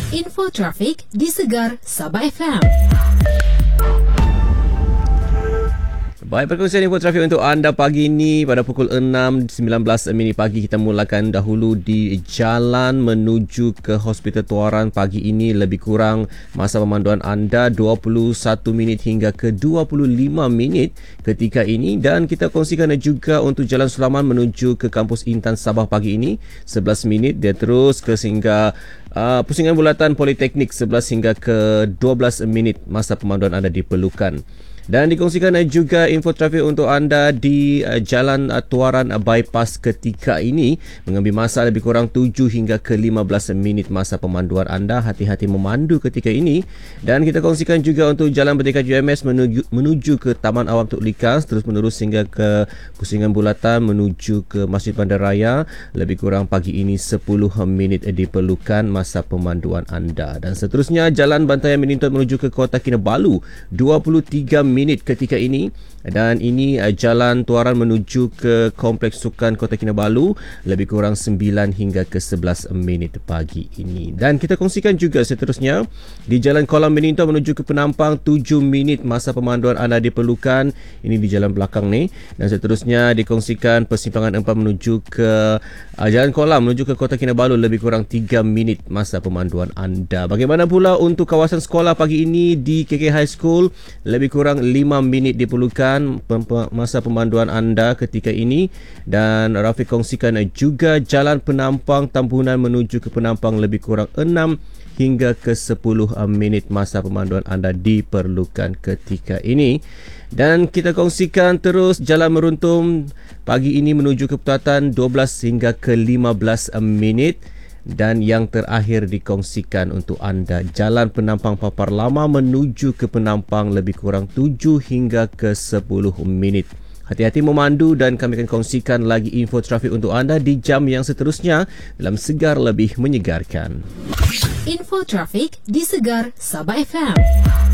Info trafik di Segar Sabah FM. Baik, perkongsian info trafik untuk anda pagi ini pada pukul 6.19 pagi. Kita mulakan dahulu di jalan menuju ke Hospital Tuaran pagi ini. Lebih kurang masa pemanduan anda 21 minit hingga ke 25 minit ketika ini. Dan kita kongsikan juga untuk Jalan Sulaman menuju ke Kampus Intan Sabah pagi ini 11 minit. Dia terus ke sehingga Pusingan Bulatan Politeknik 11 hingga ke 12 minit masa pemanduan anda diperlukan. Dan dikongsikan juga info trafik untuk anda di Jalan Tuaran Bypass ketika ini mengambil masa lebih kurang 7 hingga ke 15 minit masa pemanduan anda. Hati-hati memandu ketika ini. Dan kita kongsikan juga untuk Jalan Merdeka UMS menuju ke Taman Awam Tok Likas terus menerus hingga ke Pusingan Bulatan menuju ke Masjid Bandaraya. Lebih kurang pagi ini 10 minit diperlukan masa pemanduan anda. Dan seterusnya Jalan Bantayan Menintut menuju ke Kota Kinabalu 23 minit ketika ini. Dan ini Jalan Tuaran menuju ke Kompleks Sukan Kota Kinabalu lebih kurang 9 hingga ke 11 minit pagi ini. Dan kita kongsikan juga seterusnya di Jalan Kolam Menintut menuju ke Penampang 7 minit masa pemanduan anda diperlukan. Ini di jalan belakang ni. Dan seterusnya dikongsikan Persimpangan 4 menuju ke Jalan Kolam menuju ke Kota Kinabalu lebih kurang 3 minit masa pemanduan anda. Bagaimana pula untuk kawasan sekolah pagi ini di KK High School? Lebih kurang 5 minit diperlukan masa pemanduan anda ketika ini. Dan Rafiq kongsikan juga Jalan Penampang Tambunan menuju ke Penampang lebih kurang 6 hingga ke 10 minit masa pemanduan anda diperlukan ketika ini. Dan kita kongsikan terus Jalan Meruntum pagi ini menuju ke Putatan 12 hingga ke 15 minit. Dan yang terakhir dikongsikan untuk anda Jalan Penampang Papar Lama menuju ke Penampang lebih kurang 7 hingga ke 10 minit. Hati-hati memandu dan kami akan kongsikan lagi info trafik untuk anda di jam yang seterusnya dalam Segar Lebih Menyegarkan. Info trafik di Segar Sabah FM.